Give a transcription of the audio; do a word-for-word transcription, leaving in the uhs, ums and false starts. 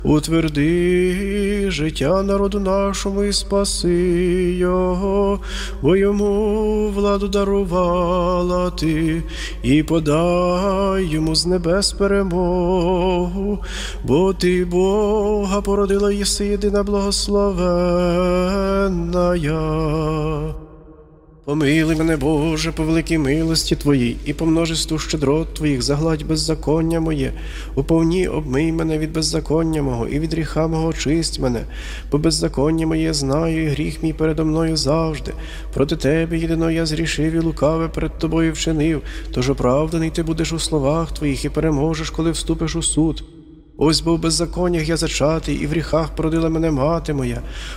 Утверди життя народу нашому і спаси його, бо йому владу дарувала ти, і подай йому з небес перемогу, бо ти Бога породила єси єдина благословенна. Помилуй мене, Боже, по великій милості Твоїй, і по множеству щедрот Твоїх загладь беззаконня моє. Уповні, обмий мене від беззаконня мого, і від гріха мого очисть мене. Бо беззаконня моє знаю, і гріх мій передо мною завжди. Проти Тебе єдино я зрішив і лукаве перед Тобою вчинив. Тож оправданий Ти будеш у словах Твоїх, і переможеш, коли вступиш у суд. Ось бо в беззаконнях я зачатий, і в гріхах породила мене мати моя.